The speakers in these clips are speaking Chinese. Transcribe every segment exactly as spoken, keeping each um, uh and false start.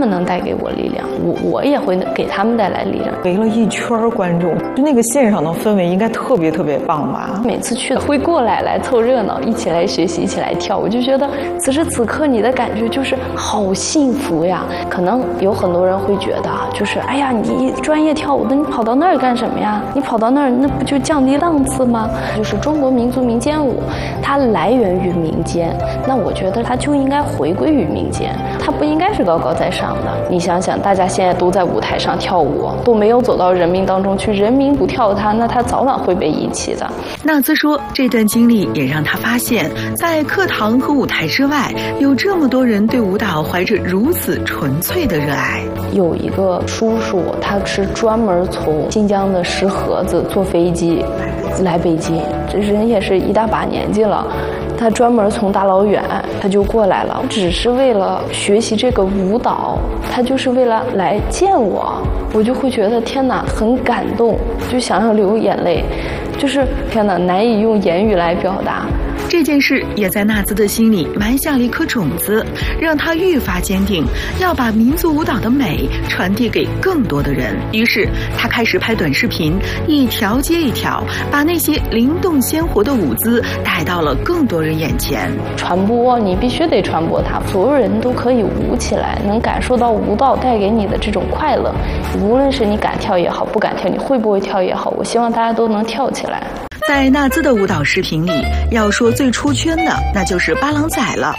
们能带给我力量，我我也会给他们带来力量。 围了一圈观众，就那个现场的氛围应该特别特别棒吧？ 每次去会过来来凑热闹，一起来学习，一起来跳，我就觉得此时此刻你的感觉就是好幸福呀。可能有很多人会觉得，就是哎呀，你专业跳舞的，你跑到那儿干什么呀？你跑到那儿，那不就降低档次吗？就是中国民族民间舞，它来源于民间，那我觉得它就应该回归于民间，它不应该是高高在上的。你想想，大家现在都在舞台上跳舞，都没有走到人民当中去，人民不跳它，那它早晚会被遗弃的。 纳兹说，这段经历也让他发现，在课堂和舞台之外，有这么多人对舞蹈怀着如此纯粹的热爱。 有一个叔叔，他是专门从新疆的石河子坐飞机来北京，这人也是一大把年纪了，他专门从大老远他就过来了，只是为了学习这个舞蹈，他就是为了来见我，我就会觉得天哪，很感动，就想要流眼泪，就是天哪，难以用言语来表达。 这件事也在纳兹的心里埋下了一颗种子，让他愈发坚定要把民族舞蹈的美传递给更多的人。于是他开始拍短视频，一条接一条，把那些灵动鲜活的舞姿带到了更多人眼前。 传播，你必须得传播它，所有人都可以舞起来，能感受到舞蹈带给你的这种快乐。无论是你敢跳也好，不敢跳，你会不会跳也好，我希望大家都能跳起来。 在纳兹的舞蹈视频里，要说最出圈的，那就是巴郎仔了。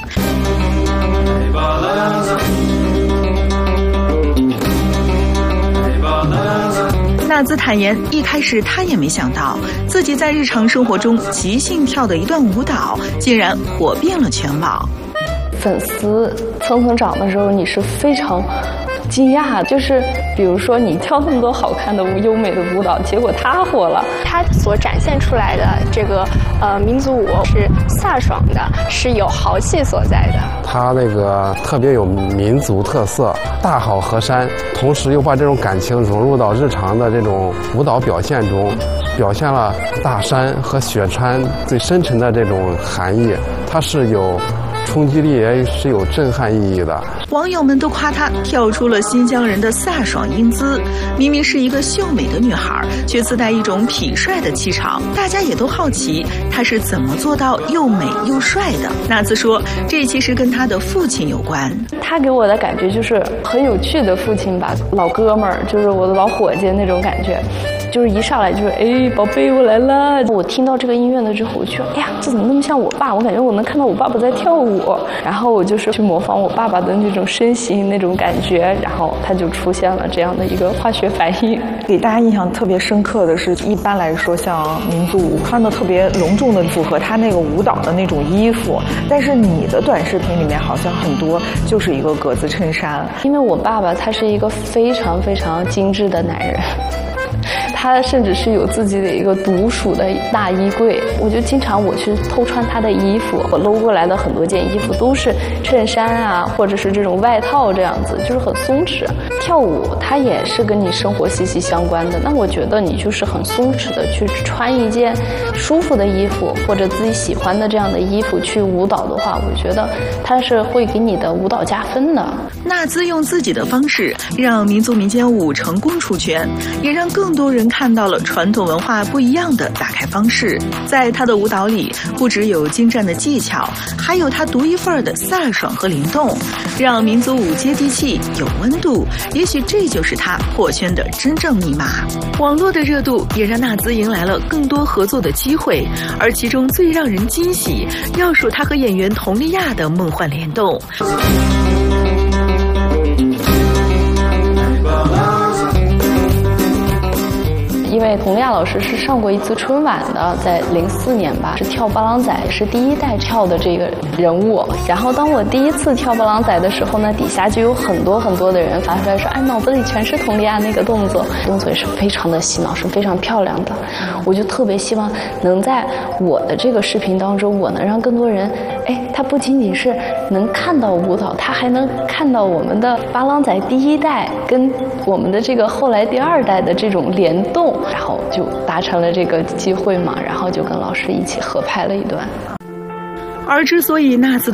纳兹坦言，一开始他也没想到，自己在日常生活中即兴跳的一段舞蹈，竟然火遍了全网。 粉丝蹭蹭涨的时候，你是非常惊讶，就是比如说你跳那么多好看的优美的舞蹈，结果他火了。 他所展现出来的这个呃民族舞是飒爽的，是有豪气所在的。 他那个特别有民族特色，大好河山，同时又把这种感情融入到日常的这种舞蹈表现中，表现了大山和雪川最深沉的这种含义。它是有冲击力，也是有震撼意义的。 网友们都夸她跳出了新疆人的飒爽英姿，明明是一个秀美的女孩，却自带一种痞帅的气场。大家也都好奇她是怎么做到又美又帅的。纳兹说，这其实跟她的父亲有关。 他给我的感觉就是很有趣的父亲吧，老哥们儿，就是我的老伙计那种感觉。就是一上来就是哎，宝贝我来了。我听到这个音乐了之后，我就哎呀，这怎么那么像我爸？我感觉我能看到我爸爸在跳舞。然后我就是去模仿我爸爸的那种身形那种感觉，然后他就出现了这样的一个化学反应。 给大家印象特别深刻的是，一般来说像民族舞穿的特别隆重的符合他那个舞蹈的那种衣服，但是你的短视频里面好像很多就是一个格子衬衫。 因为我爸爸他是一个非常非常精致的男人。他甚至是有自己的一个独属的大衣柜，我就经常我去偷穿他的衣服，我搂过来的很多件衣服都是衬衫啊，或者是这种外套这样子，就是很松弛。跳舞它也是跟你生活息息相关的，那我觉得你就是很松弛的去穿一件舒服的衣服，或者自己喜欢的这样的衣服去舞蹈的话，我觉得它是会给你的舞蹈加分的。 纳兹用自己的方式让民族民间舞成功出圈，也让更多人看到了传统文化不一样的打开方式。在他的舞蹈里，不只有精湛的技巧，还有他独一份的飒爽和灵动，让民族舞接地气有温度。也许这就是他破圈的真正密码。网络的热度也让纳兹迎来了更多合作的机会，而其中最让人惊喜，要数他和演员佟丽娅的梦幻联动。 因为佟丽娅老师是上过一次春晚的，在零四年吧，是跳巴郎仔，是第一代跳的这个人物。然后当我第一次跳巴郎仔的时候呢，底下就有很多很多的人发出来说，哎，脑子里全是佟丽娅那个动作，动作也是非常的洗脑，是非常漂亮的。我就特别希望能在我的这个视频当中，我能让更多人，哎，他不仅仅是能看到舞蹈，他还能看到我们的巴郎仔第一代跟我们的这个后来第二代的这种联动。然后就达成了这个机会嘛，然后就跟老师一起合拍了一段。 而之所以纳兹